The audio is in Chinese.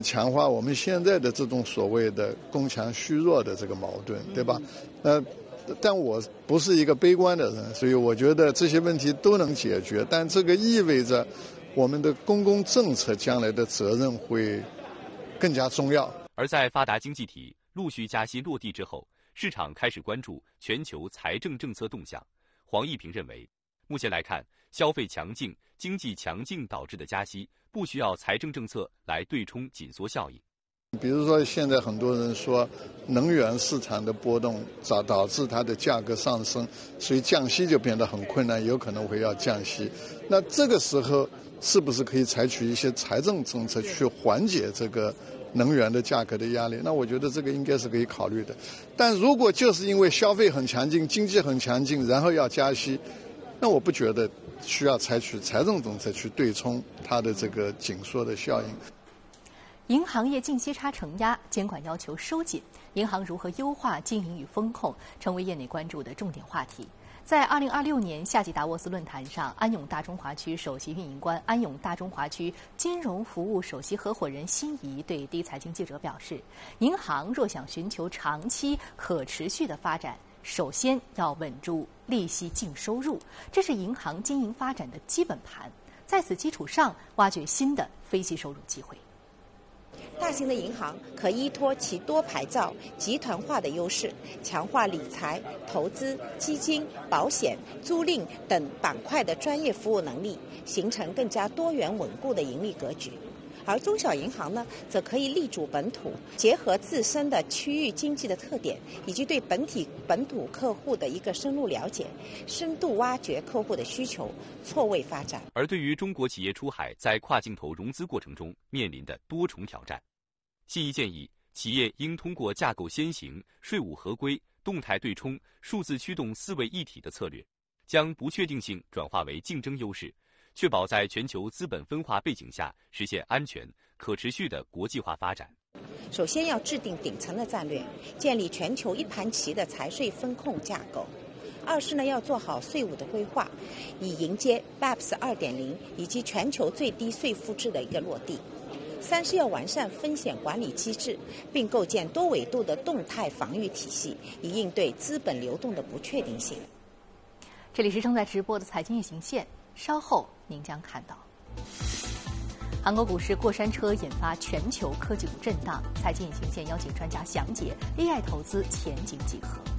强化我们现在的这种所谓的攻强虚弱的这个矛盾，对吧？但我不是一个悲观的人，所以我觉得这些问题都能解决。但这个意味着我们的公共政策将来的责任会更加重要。 而在发达经济体陆续加息落地之后，市场开始关注全球财政政策动向。黄一平认为，目前来看，消费强劲、经济强劲导致的加息，不需要财政政策来对冲紧缩效应。 比如说，现在很多人说能源市场的波动导致它的价格上升，所以降息就变得很困难，有可能会要降息。那这个时候是不是可以采取一些财政政策去缓解这个能源的价格的压力？那我觉得这个应该是可以考虑的。但如果就是因为消费很强劲、经济很强劲，然后要加息，那我不觉得需要采取财政政策去对冲它的这个紧缩的效应。 银行业净息差承压，监管要求收紧，银行如何优化经营与风控，成为业内关注的重点话题。在2026年夏季达沃斯论坛上，安永大中华区首席运营官、安永大中华区金融服务首席合伙人辛怡对第一财经记者表示，银行若想寻求长期可持续的发展，首先要稳住利息净收入，这是银行经营发展的基本盘。在此基础上，挖掘新的非息收入机会。 大型的银行可依托其多牌照、集团化的优势，强化理财、投资、基金、保险、租赁等板块的专业服务能力，形成更加多元稳固的盈利格局。而中小银行呢，则可以立足本土，结合自身的区域经济的特点，以及对本土客户的一个深入了解，深度挖掘客户的需求，错位发展。 而对于中国企业出海在跨境投融资过程中面临的多重挑战，信怡建议企业应通过架构先行、税务合规、动态对冲、数字驱动四位一体的策略，将不确定性转化为竞争优势，确保在全球资本分化背景下实现安全、可持续的国际化发展。 首先要制定顶层的战略，建立全球一盘棋的财税风控架构。二是呢，要做好税务的规划，以迎接 BEPS 2.0 以及全球最低税负制的一个落地。三是要完善风险管理机制，并构建多维度的动态防御体系，以应对资本流动的不确定性。 这里是正在直播的财经夜行线，稍后您将看到。韩国股市过山车引发全球科技股震荡，财经夜行线邀请专家详解 AI 投资前景几何。